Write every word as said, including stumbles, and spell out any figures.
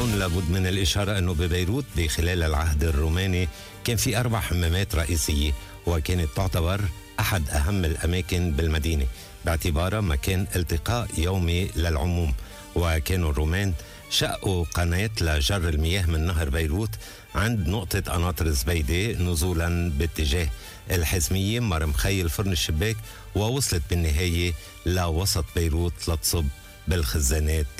هون لابد من الإشارة أنه ببيروت بخلال العهد الروماني كان في أربع حمامات رئيسية، وكانت تعتبر أحد أهم الأماكن بالمدينة باعتبارها مكان التقاء يومي للعموم. وكانوا الرومان شقوا قناة لجر المياه من نهر بيروت عند نقطة قناطر زبيدة نزولا باتجاه الحزمية مرمخي الفرن الشباك، ووصلت بالنهاية لوسط بيروت لتصب بالخزانات